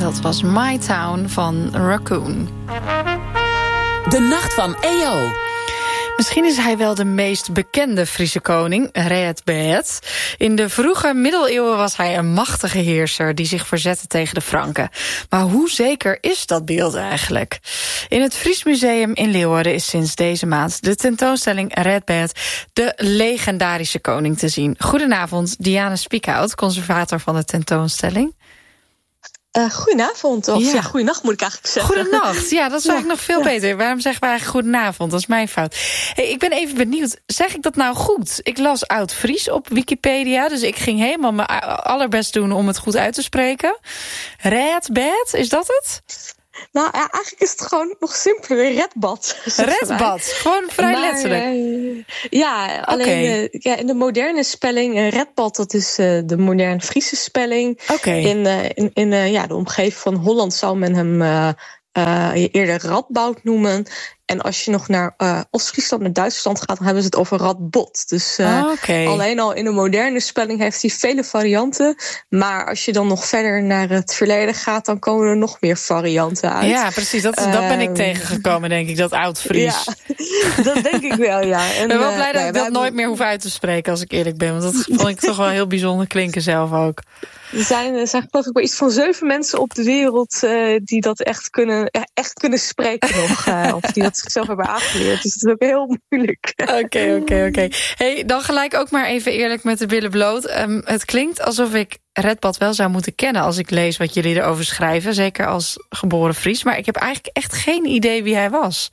dat was My Town van Raccoon. De Nacht van EO. Misschien is hij wel de meest bekende Friese koning, Read Beët. In de vroege middeleeuwen was hij een machtige heerser die zich verzette tegen de Franken. Maar hoe zeker is dat beeld eigenlijk? In het Fries Museum in Leeuwarden is sinds deze maand de tentoonstelling Read Beët, de legendarische koning, te zien. Goedenavond, Diana Spiekhout, conservator van de tentoonstelling. Goedenavond, of ja, goedenacht moet ik eigenlijk zeggen. Goedenacht, ja, dat is eigenlijk nog veel beter. Waarom zeggen we eigenlijk goedenavond? Dat is mijn fout. Hey, ik ben even benieuwd, zeg ik dat nou goed? Ik las Oud-Fries op Wikipedia, dus ik ging helemaal mijn allerbest doen om het goed uit te spreken. Read Beët, is dat het? Nou ja, eigenlijk is het gewoon nog simpeler, redbad. Redbad, gewoon vrij letterlijk. Alleen in de moderne spelling, redbad, dat is de moderne Friese spelling. Okay. In de omgeving van Holland zou men hem eerder Radboud noemen. En als je nog naar Oost-Friesland, naar Duitsland gaat, dan hebben ze het over Radbot. Dus alleen al in de moderne spelling heeft hij vele varianten. Maar als je dan nog verder naar het verleden gaat, dan komen er nog meer varianten uit. Ja, precies. Dat ben ik tegengekomen, denk ik, dat Oud-Fries. Ja, dat denk ik wel, ja. En, ik ben wel blij dat ik dat nooit meer hoef uit te spreken, als ik eerlijk ben. Want dat vond ik toch wel heel bijzonder klinken zelf ook. Er zijn geloof ik wel iets van 7 mensen op de wereld die dat echt kunnen spreken nog. Of die dat zichzelf hebben aangeleerd. Dus dat is ook heel moeilijk. Oké. Hey, dan gelijk ook maar even eerlijk met de billen bloot. Het klinkt alsof ik Redbad wel zou moeten kennen als ik lees wat jullie erover schrijven. Zeker als geboren Fries. Maar ik heb eigenlijk echt geen idee wie hij was.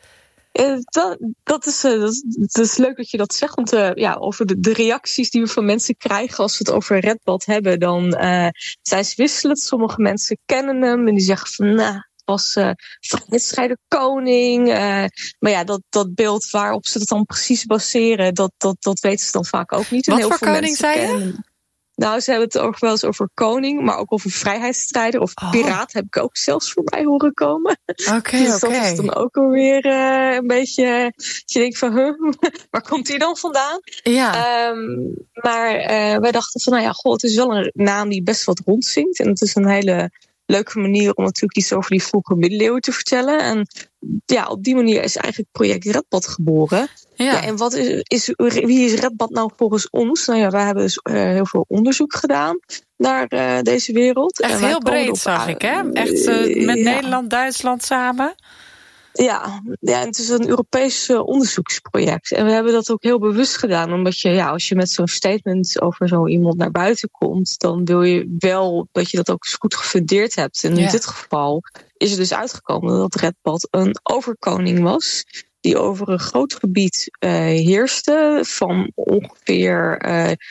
Dat is leuk dat je dat zegt. Want over de reacties die we van mensen krijgen als we het over Redbad hebben, dan zijn ze wisselend. Sommige mensen kennen hem en die zeggen van was vrijheidsstrijder koning. Maar ja, dat beeld waarop ze dat dan precies baseren, dat weten ze dan vaak ook niet. Wat voor koning zei je? Nou, ze hebben het ook wel eens over koning, maar ook over vrijheidsstrijder of piraat heb ik ook zelfs voorbij horen komen. Dus dat is dan ook alweer een beetje, dat je denkt van, waar komt die dan vandaan? Ja. Maar wij dachten van, het is wel een naam die best wat rondzinkt. En het is een hele leuke manier om natuurlijk iets over die vroege middeleeuwen te vertellen. En ja, op die manier is eigenlijk project Redbad geboren. Ja, en wie is Redbad nou volgens ons? Nou ja, wij hebben dus heel veel onderzoek gedaan naar deze wereld. Echt heel breed, zag ik, hè? Echt met Nederland, Duitsland samen. Ja, het is een Europees onderzoeksproject. En we hebben dat ook heel bewust gedaan. Omdat als je met zo'n statement over zo iemand naar buiten komt, dan wil je wel dat je dat ook eens goed gefundeerd hebt. En in dit geval is er dus uitgekomen dat Redbad een overkoning was die over een groot gebied heerste van ongeveer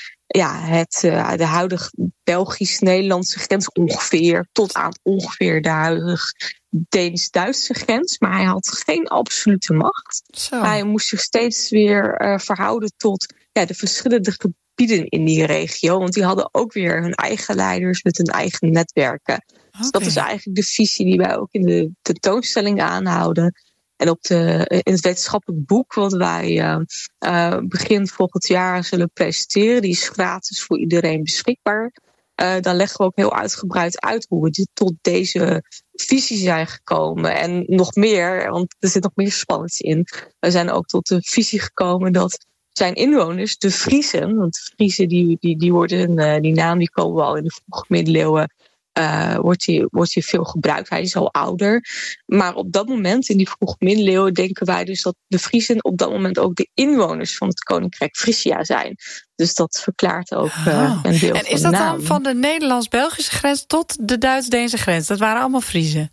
de huidige Belgisch-Nederlandse grens ongeveer tot aan ongeveer de huidige Deens-Duitse grens. Maar hij had geen absolute macht. Zo. Hij moest zich steeds weer verhouden tot de verschillende gebieden in die regio. Want die hadden ook weer hun eigen leiders met hun eigen netwerken. Okay. Dus dat is eigenlijk de visie die wij ook in de tentoonstelling aanhouden. En in het wetenschappelijk boek wat wij begin volgend jaar zullen presenteren, die is gratis voor iedereen beschikbaar. Dan leggen we ook heel uitgebreid uit hoe we tot deze visie zijn gekomen. En nog meer, want er zit nog meer spannends in. We zijn ook tot de visie gekomen dat zijn inwoners, de Friezen, want de Friezen die worden, die naam die komen we al in de vroege middeleeuwen, wordt die veel gebruikt. Hij is al ouder. Maar op dat moment, in die vroege middeleeuwen, denken wij dus dat de Friezen op dat moment ook de inwoners van het Koninkrijk Frisia zijn. Dus dat verklaart ook een deel van de naam. En is dat dan van de Nederlands-Belgische grens tot de Duits-Deense grens? Dat waren allemaal Friezen?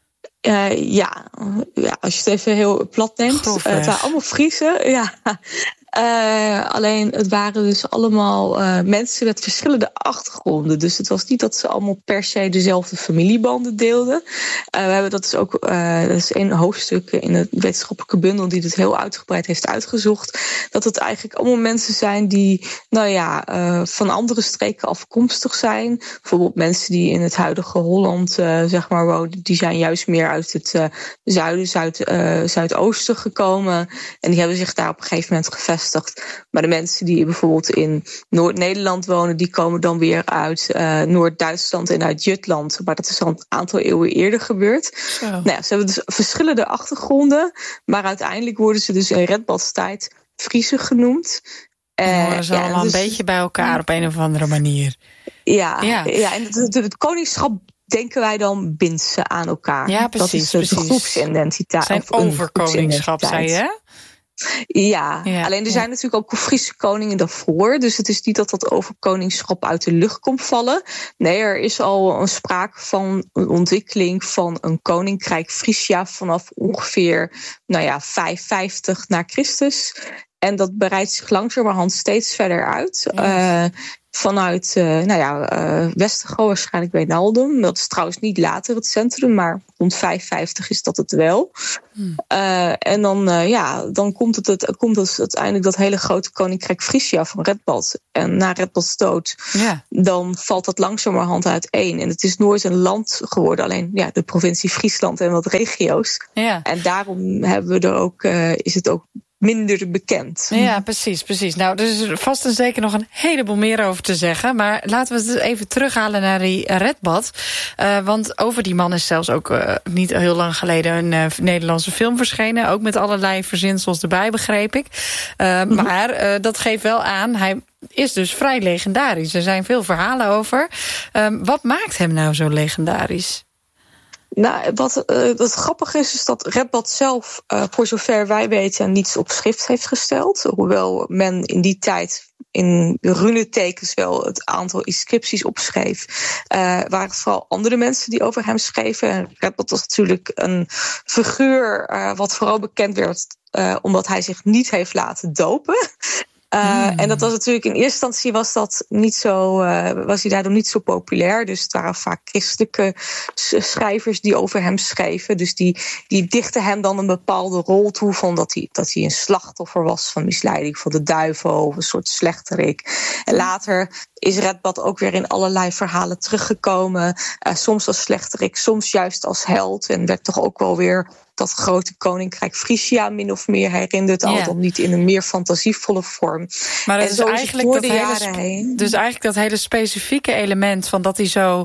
Als je het even heel plat neemt. Het waren allemaal Friezen, ja. Alleen het waren dus allemaal mensen met verschillende achtergronden. Dus het was niet dat ze allemaal per se dezelfde familiebanden deelden. We hebben dat is ook dat is een hoofdstuk in het wetenschappelijke bundel die dit heel uitgebreid heeft uitgezocht. Dat het eigenlijk allemaal mensen zijn die van andere streken afkomstig zijn. Bijvoorbeeld mensen die in het huidige Holland wonen, die zijn juist meer uit het zuidoosten gekomen. En die hebben zich daar op een gegeven moment gevestigd gevestigd. Maar de mensen die bijvoorbeeld in Noord-Nederland wonen, die komen dan weer uit Noord-Duitsland en uit Jutland. Maar dat is al een aantal eeuwen eerder gebeurd. Nou ja, ze hebben dus verschillende achtergronden. Maar uiteindelijk worden ze dus in Redbadstijd Friesen genoemd. En horen ze allemaal een beetje bij elkaar op een of andere manier. Ja. En het koningschap denken wij dan bindt ze aan elkaar. Ja, precies. Dat is de groepsidentiteit. Zijn overkoningschap, zei je? Ja, alleen er zijn natuurlijk ook Friese koningen daarvoor. Dus het is niet dat overkoningschap uit de lucht komt vallen. Nee, er is al een sprake van een ontwikkeling van een koninkrijk Frisia vanaf ongeveer 550 na Christus. En dat breidt zich langzamerhand steeds verder uit. Vanuit Westergo, waarschijnlijk bij Naldum. Dat is trouwens niet later het centrum, maar rond 550 is dat het wel. En dan komt het uiteindelijk dat hele grote koninkrijk Frisia van Redbad. En na Redbads dood, dan valt dat langzamerhand uiteen. En het is nooit een land geworden, alleen de provincie Friesland en wat regio's. Ja. En daarom hebben we er ook, is het ook minder bekend. Ja, precies. Nou, er is vast en zeker nog een heleboel meer over te zeggen. Maar laten we het even terughalen naar die Redbad. Want over die man is zelfs ook niet heel lang geleden een Nederlandse film verschenen. Ook met allerlei verzinsels erbij, begreep ik. Maar dat geeft wel aan, hij is dus vrij legendarisch. Er zijn veel verhalen over. Wat maakt hem nou zo legendarisch? Nou, wat grappig is dat Redbad zelf, voor zover wij weten, niets op schrift heeft gesteld. Hoewel men in die tijd in runetekens wel het aantal inscripties opschreef, waren het vooral andere mensen die over hem schreven. Redbad was natuurlijk een figuur wat vooral bekend werd omdat hij zich niet heeft laten dopen. En dat was natuurlijk in eerste instantie was hij daardoor niet zo populair. Dus het waren vaak christelijke schrijvers die over hem schreven. Dus die dichten hem dan een bepaalde rol toe van dat hij een slachtoffer was van misleiding van de duivel of een soort slechterik. En later is Redbad ook weer in allerlei verhalen teruggekomen. Soms als slechterik, soms juist als held. En werd toch ook wel weer dat grote koninkrijk Frisia min of meer herinnerd. Al dan niet in een meer fantasievolle vorm. Maar dat is eigenlijk dat hele specifieke element van dat hij zo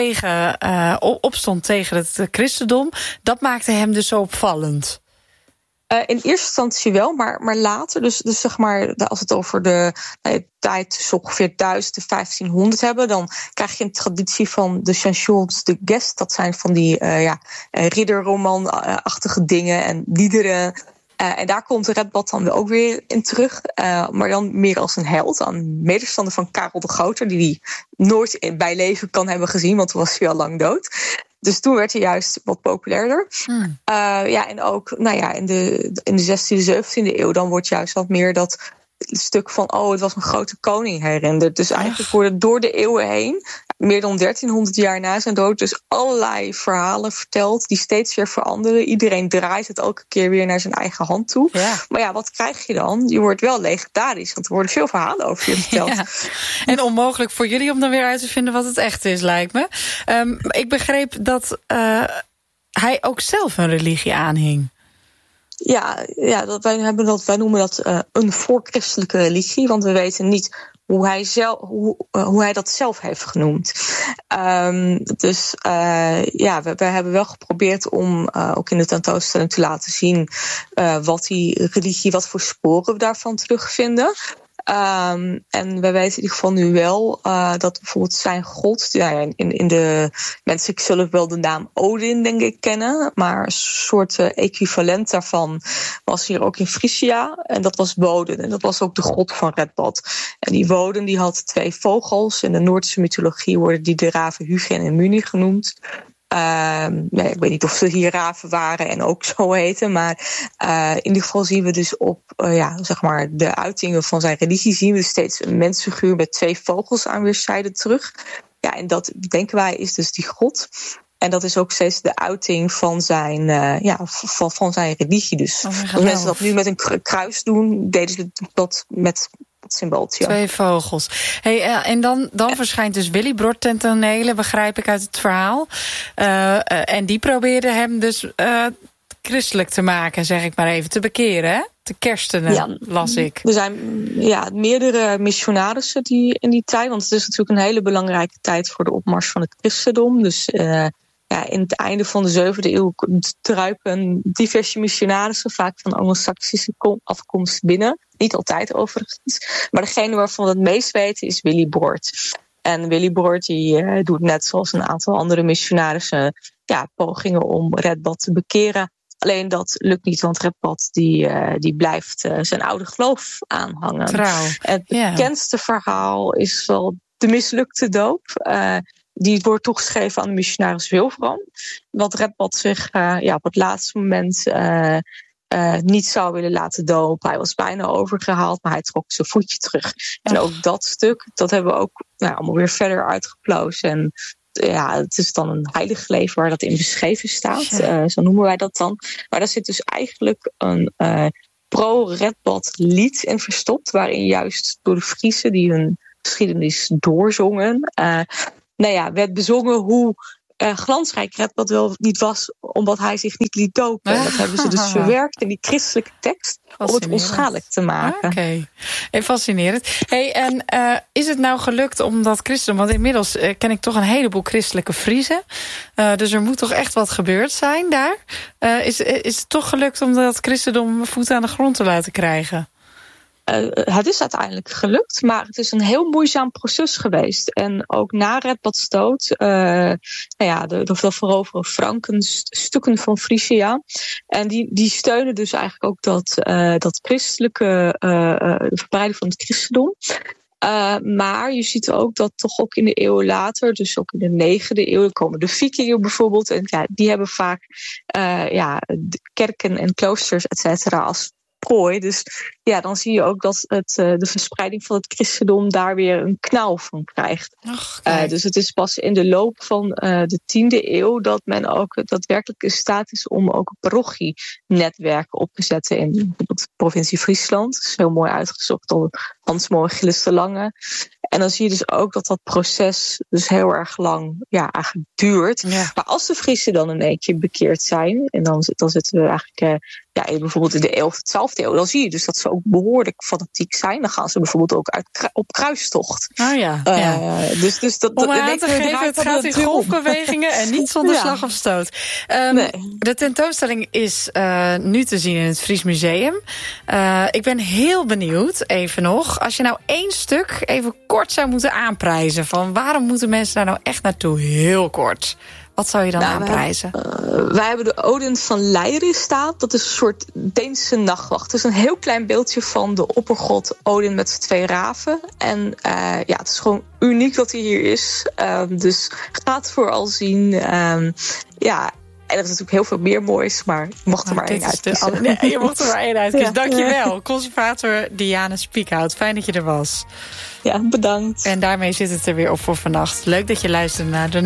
opstond tegen het christendom. Dat maakte hem dus zo opvallend. In eerste instantie wel, maar later, dus zeg maar, als het over de tijd tussen ongeveer 1000 en 1500 hebben, dan krijg je een traditie van de chansons de Guest. Dat zijn van die ridderroman-achtige dingen en liederen. En daar komt Redbad dan ook weer in terug. Maar dan meer als een held, een medestander van Karel de Groter, die nooit bij leven kan hebben gezien, want toen was hij al lang dood. Dus toen werd hij juist wat populairder. En ook in de 16e, 17e eeuw, dan wordt juist wat meer dat stuk van, het was een grote koning herinnerd. Dus eigenlijk worden door de eeuwen heen, meer dan 1300 jaar na zijn dood, dus allerlei verhalen verteld die steeds weer veranderen. Iedereen draait het elke keer weer naar zijn eigen hand toe. Ja. Maar wat krijg je dan? Je wordt wel legendarisch, want er worden veel verhalen over je verteld. Ja. En onmogelijk voor jullie om dan weer uit te vinden wat het echt is, lijkt me. Ik begreep dat hij ook zelf een religie aanhing. Ja, wij noemen dat een voorchristelijke religie, want we weten niet hoe hij dat zelf heeft genoemd. We hebben wel geprobeerd om ook in de tentoonstelling te laten zien wat die religie, wat voor sporen we daarvan terugvinden. En we weten in ieder geval nu wel dat bijvoorbeeld zijn god, in de mensen zullen wel de naam Odin denk ik kennen, maar een soort equivalent daarvan was hier ook in Frisia en dat was Woden en dat was ook de god van Redbad. En die Woden die had 2 vogels. In de Noordse mythologie worden die de raven Hugin en Muni genoemd. Ik weet niet of ze hier raven waren en ook zo heten, maar in ieder geval zien we dus op de uitingen van zijn religie zien we steeds een mensfiguur met 2 vogels aan weerszijden terug. Ja, en dat denken wij is dus die god. En dat is ook steeds de uiting van zijn, van zijn religie. Dus als mensen dat nu met een kruis doen, deden ze dat met symbooltje. 2 vogels. En dan verschijnt dus Willibrord ten tonele, begrijp ik uit het verhaal. En die probeerde hem dus christelijk te maken, zeg ik maar even, te bekeren, hè? te kerstenen, las ik. Er zijn meerdere missionarissen die in die tijd... want het is natuurlijk een hele belangrijke tijd voor de opmars van het christendom. Dus in het einde van de 7e eeuw druipen diverse missionarissen... vaak van Anglo-Saxische afkomst binnen. Niet altijd overigens. Maar degene waarvan we het meest weten is Willy Boort. En Willy Boort die doet net zoals een aantal andere missionarissen... pogingen om Redbad te bekeren. Alleen dat lukt niet, want Redbad die blijft zijn oude geloof aanhangen. Trouw. Het bekendste verhaal is wel de mislukte doop. Die wordt toegeschreven aan de missionaris Wilfram. Wat Redbad zich op het laatste moment niet zou willen laten dopen. Hij was bijna overgehaald, maar hij trok zijn voetje terug. En ook dat stuk, dat hebben we ook allemaal weer verder uitgeplozen. En het is dan een heilig leven waar dat in beschreven staat. Zo noemen wij dat dan. Maar daar zit dus eigenlijk een pro-Redbad lied in verstopt. Waarin juist door de Friezen die hun geschiedenis doorzongen. Werd bezongen hoe glansrijk Redbad wel niet was, omdat hij zich niet liet dopen. En dat hebben ze dus verwerkt in die christelijke tekst om het onschadelijk te maken. Oké. Fascinerend. Hey, en is het nou gelukt om dat christendom, want inmiddels ken ik toch een heleboel christelijke Friezen. Dus er moet toch echt wat gebeurd zijn daar. Is het toch gelukt om dat christendom voet aan de grond te laten krijgen? Het is uiteindelijk gelukt, maar het is een heel moeizaam proces geweest. En ook na Redbads dood, de veroveren Franken stukken van Frisia. En die steunen dus eigenlijk ook dat christelijke, de verbreiding van het christendom. Maar je ziet ook dat toch ook in de eeuwen later, dus ook in de 9e eeuw, komen de Vikingen bijvoorbeeld. En die hebben vaak de kerken en kloosters, et cetera, als prooi. Dus dan zie je ook dat de verspreiding van het christendom daar weer een knauw van krijgt. Dus het is pas in de loop van de 10e eeuw dat men ook daadwerkelijk in staat is om ook een parochienetwerk op te zetten in bijvoorbeeld de provincie Friesland. Dat is heel mooi uitgezocht door Hans Moorgilles de Lange. En dan zie je dus ook dat proces dus heel erg lang eigenlijk duurt. Ja. Maar als de Friesen dan in één keer bekeerd zijn, en dan zitten we eigenlijk bijvoorbeeld in de 11e, 12e eeuw, dan zie je dus dat ze ook behoorlijk fanatiek zijn. Dan gaan ze bijvoorbeeld ook op kruistocht. Dus dat om aan te geven, het gaat in golfbewegingen en niet zonder slag of stoot. De tentoonstelling is nu te zien in het Fries Museum. Ik ben heel benieuwd, even nog, als je nou 1 stuk even kort zou moeten aanprijzen, van waarom moeten mensen daar nou echt naartoe? Heel kort. Wat zou je dan aanprijzen? Wij hebben de Odin van Leirin staan. Dat is een soort Deense nachtwacht. Het is een heel klein beeldje van de oppergod Odin met zijn 2 raven. En het is gewoon uniek dat hij hier is. Dus ga het vooral zien. En er is natuurlijk heel veel meer moois, maar je mocht er maar 1 uitkiezen. Je mocht er maar 1 uitkiezen. Dankjewel, conservator Diane Spiekhout. Fijn dat je er was. Ja, bedankt. En daarmee zit het er weer op voor vannacht. Leuk dat je luisterde naar de